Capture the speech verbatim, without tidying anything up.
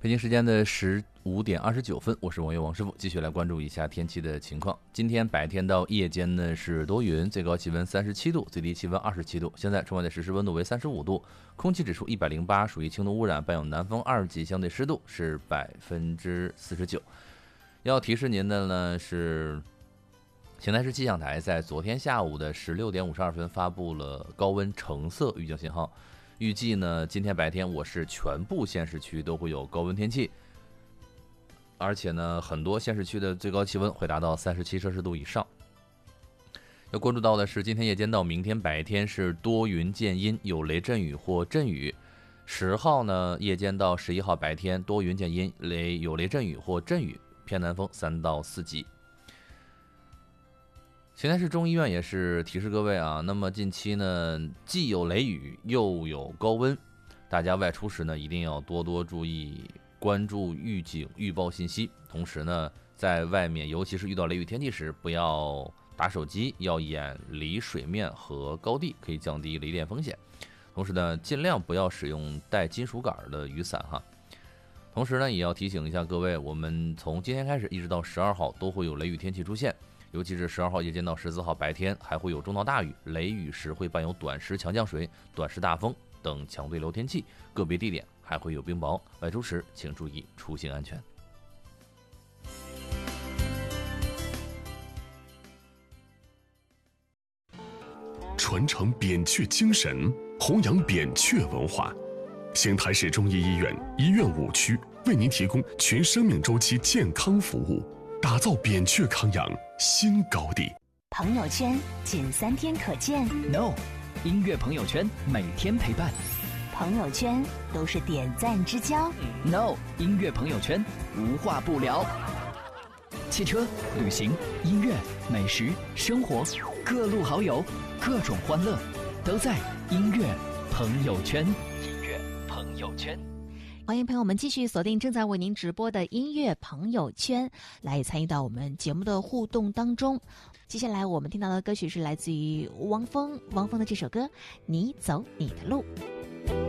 北京时间的十五点二十九分，我是网友王师傅，继续来关注一下天气的情况。今天白天到夜间呢是多云，最高气温三十七度，最低气温二十七度。现在室外的实时温度为三十五度，空气指数一百零八，属于轻度污染，伴有南风二级，相对湿度是百分之四十九。要提示您的呢是，邢台市气象台在昨天下午的十六点五十二分发布了高温橙色预警信号。预计呢，今天白天我市全部县市区都会有高温天气，而且呢，很多县市区的最高气温会达到三十七摄氏度以上。要关注到的是，今天夜间到明天白天是多云见阴，有雷阵雨或阵雨。十号呢，夜间到十一号白天多云见阴，雷有雷阵雨或阵雨，偏南风三到四级。邢台市中医院也是提示各位啊，那么近期呢，既有雷雨又有高温，大家外出时呢，一定要多多注意关注预警预报信息。同时呢，在外面，尤其是遇到雷雨天气时，不要打手机，要远离水面和高地，可以降低雷电风险。同时呢，尽量不要使用带金属杆的雨伞哈。同时呢，也要提醒一下各位，我们从今天开始一直到十二号都会有雷雨天气出现。尤其是十二号夜间到十四号白天，还会有中到大雨，雷雨时会伴有短时强降水、短时大风等强对流天气，个别地点还会有冰雹。外出时请注意出行安全。 传承扁鹊精神，弘扬扁鹊文化。邢台市中医医院医院五区为您提供全生命周期健康服务，打造扁鹊康养新高地。 朋友圈仅三天可见 ，No， 音乐朋友圈每天陪伴。 朋友圈都是点赞之交 ，No， 音乐朋友圈无话不聊。汽车、旅行、音乐、美食、生活，各路好友，各种欢乐，都在音乐朋友圈。音乐朋友圈。 欢迎朋友们继续锁定正在为您直播的音乐朋友圈，来参与到我们节目的互动当中。接下来我们听到的歌曲是来自于汪峰，汪峰的这首歌《你走你的路》。